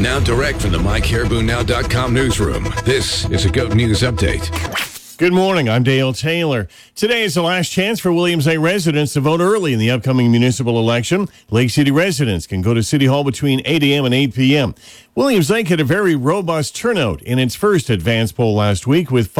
Now direct from the MyCaribouNow.com newsroom, this is a GOAT News Update. Good morning. I'm Dale Taylor. Today is the last chance for Williams Lake residents to vote early in the upcoming municipal election. Lake City residents can go to City Hall between 8 a.m. and 8 p.m. Williams Lake had a very robust turnout in its first advance poll last week, with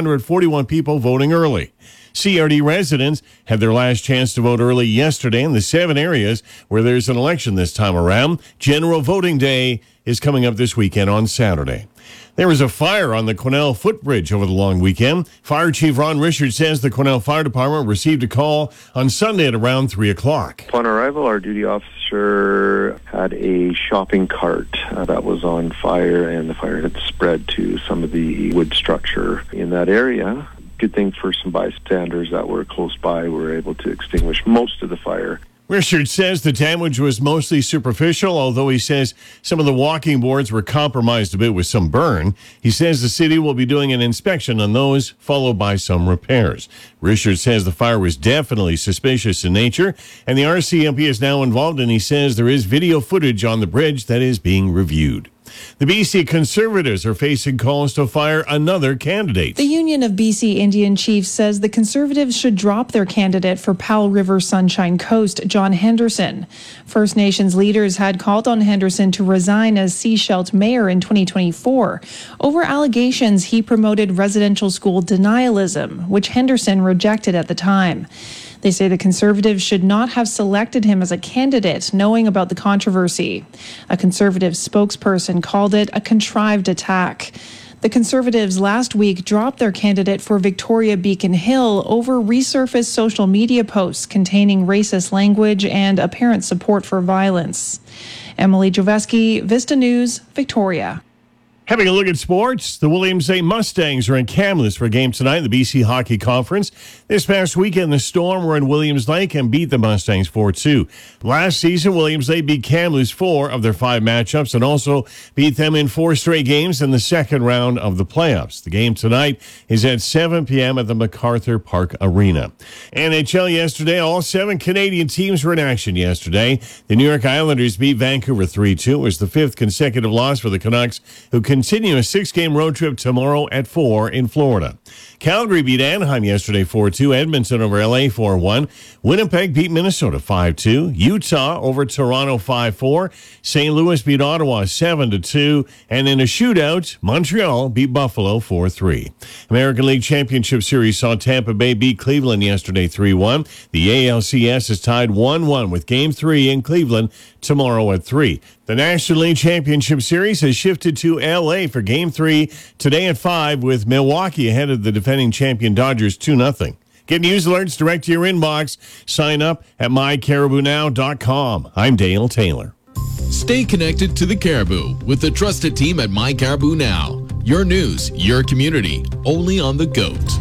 541 people voting early. CRD residents had their last chance to vote early yesterday in the 7 areas where there's an election this time around. General voting day is coming up this weekend on Saturday. There was a fire on the Quesnel footbridge over the long weekend. Fire Chief Ron Richard says the Quesnel Fire Department received a call on Sunday at around 3 o'clock. Upon arrival, our duty officer had a shopping cart that was on fire, and the fire had spread to some of the wood structure in that area. Good thing for some bystanders that were close by were able to extinguish most of the fire. Richard says the damage was mostly superficial, although he says some of the walking boards were compromised a bit with some burn. He says the city will be doing an inspection on those, followed by some repairs. Richard says the fire was definitely suspicious in nature, and the RCMP is now involved, and he says there is video footage on the bridge that is being reviewed. The BC Conservatives are facing calls to fire another candidate. The Union of BC Indian Chiefs says the Conservatives should drop their candidate for Powell River Sunshine Coast, John Henderson. First Nations leaders had called on Henderson to resign as Sechelt mayor in 2024 over allegations he promoted residential school denialism, which Henderson rejected at the time. They say the Conservatives should not have selected him as a candidate, knowing about the controversy. A Conservative spokesperson called it a contrived attack. The Conservatives last week dropped their candidate for Victoria Beacon Hill over resurfaced social media posts containing racist language and apparent support for violence. Emily Joveski, Vista News, Victoria. Having a look at sports, the Williams Lake Mustangs are in Kamloops for a game tonight in the BC Hockey Conference. This past weekend, the Storm were in Williams Lake and beat the Mustangs 4-2. Last season, Williams Lake beat Kamloops 4 of their 5 matchups and also beat them in 4 straight games in the second round of the playoffs. The game tonight is at 7 p.m. at the MacArthur Park Arena. NHL yesterday, all 7 Canadian teams were in action yesterday. The New York Islanders beat Vancouver 3-2. It was the 5th consecutive loss for the Canucks, who continue a 6-game road trip tomorrow at 4 in Florida. Calgary beat Anaheim yesterday 4-2. Edmonton over LA 4-1. Winnipeg beat Minnesota 5-2. Utah over Toronto 5-4. St. Louis beat Ottawa 7-2. And in a shootout, Montreal beat Buffalo 4-3. American League Championship Series saw Tampa Bay beat Cleveland yesterday 3-1. The ALCS is tied 1-1 with Game 3 in Cleveland tomorrow at 3. The National League Championship Series has shifted to L.A. for Game 3 today at 5, with Milwaukee ahead of the defending champion Dodgers 2-0. Get news alerts direct to your inbox. Sign up at MyCaribouNow.com. I'm Dale Taylor. Stay connected to the Caribou with the trusted team at My Caribou Now. Your news, your community, only on the GOAT.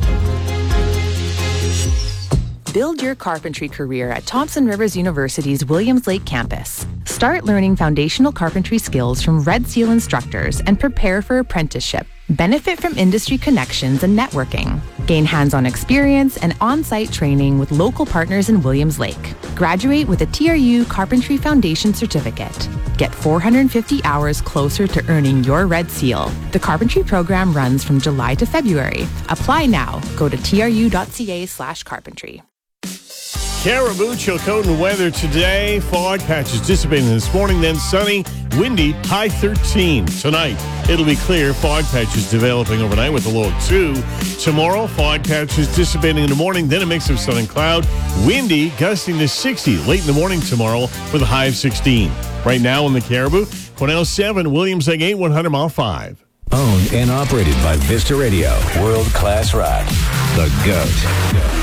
Build your carpentry career at Thompson Rivers University's Williams Lake campus. Start learning foundational carpentry skills from Red Seal instructors and prepare for apprenticeship. Benefit from industry connections and networking. Gain hands-on experience and on-site training with local partners in Williams Lake. Graduate with a TRU Carpentry Foundation Certificate. Get 450 hours closer to earning your Red Seal. The carpentry program runs from July to February. Apply now. Go to tru.ca/carpentry. Caribou, Chilcotin weather today. Fog patches dissipating this morning, then sunny, windy, high 13. Tonight, it'll be clear. Fog patches developing overnight with a low of 2. Tomorrow, fog patches dissipating in the morning, then a mix of sun and cloud. Windy, gusting to 60 late in the morning tomorrow with a high of 16. Right now in the Caribou, Quesnel 7, Williams Lake 8, 100 Mile 5. Owned and operated by Vista Radio. World-class rock. The GOAT.